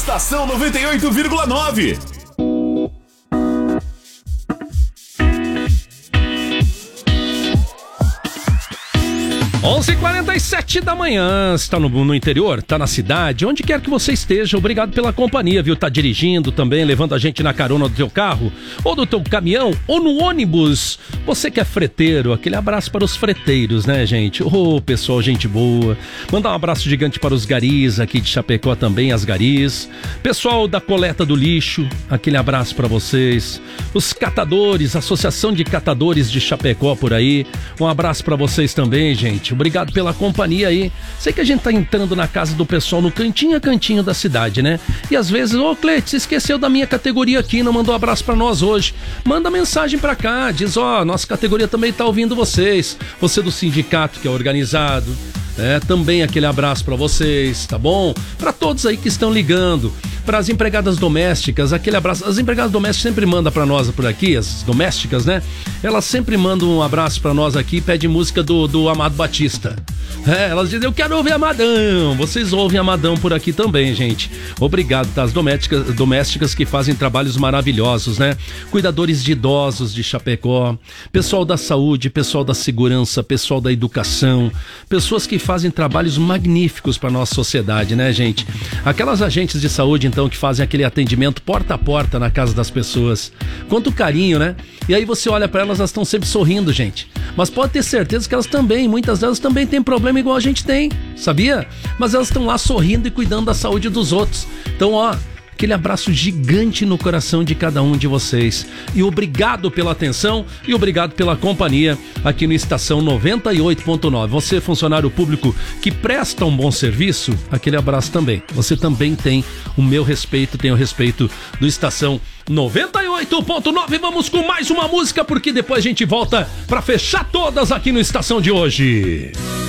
Estação 98,9. 11h47 da manhã, está no interior, está na cidade, onde quer que você esteja, obrigado pela companhia, viu? Tá dirigindo também, levando a gente na carona do teu carro, ou do teu caminhão, ou no ônibus. Você que é freteiro, aquele abraço para os freteiros, né, gente? Ô, pessoal, gente boa. Mandar um abraço gigante para os garis aqui de Chapecó também, as garis. Pessoal da coleta do lixo, aquele abraço para vocês. Os catadores, Associação de Catadores de Chapecó por aí, um abraço para vocês também, gente. Obrigado pela companhia aí. Sei que a gente tá entrando na casa do pessoal no cantinho a cantinho da cidade, né? E às vezes, ô Cleide, você esqueceu da minha categoria aqui, não mandou um abraço pra nós hoje. Manda mensagem pra cá, diz, nossa categoria também tá ouvindo vocês. Você do sindicato que é organizado, também aquele abraço pra vocês, tá bom? Pra todos aí que estão ligando. Para as empregadas domésticas, aquele abraço. As empregadas domésticas sempre mandam para nós por aqui, as domésticas, né? Elas sempre mandam um abraço para nós aqui e pedem música do Amado Batista. Elas dizem, eu quero ouvir Amadão. Vocês ouvem Amadão por aqui também, gente. Obrigado, tá? As domésticas que fazem trabalhos maravilhosos, né? Cuidadores de idosos de Chapecó, pessoal da saúde, pessoal da segurança, pessoal da educação, pessoas que fazem trabalhos magníficos para nossa sociedade, né, gente? Aquelas agentes de saúde, então, que fazem aquele atendimento porta a porta na casa das pessoas. Quanto carinho, né? E aí você olha para elas, elas estão sempre sorrindo, gente. Mas pode ter certeza que elas também, muitas delas também têm problema igual a gente tem, sabia? Mas elas estão lá sorrindo e cuidando da saúde dos outros. Então, aquele abraço gigante no coração de cada um de vocês. E obrigado pela atenção e obrigado pela companhia aqui no Estação 98.9. Você, funcionário público que presta um bom serviço, aquele abraço também. Você também tem o meu respeito, tem o respeito do Estação 98.9. Vamos com mais uma música, porque depois a gente volta para fechar todas aqui no Estação de hoje.